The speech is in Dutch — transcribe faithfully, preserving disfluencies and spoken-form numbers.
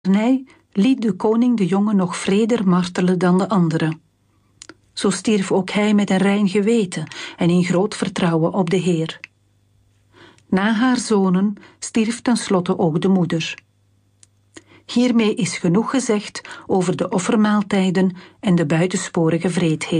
slavernij liet de koning de jongen nog wreder martelen dan de anderen. Zo stierf ook hij met een rein geweten en in groot vertrouwen op de Heer. Na haar zonen stierf tenslotte ook de moeder. Hiermee is genoeg gezegd over de offermaaltijden en de buitensporige wreedheden.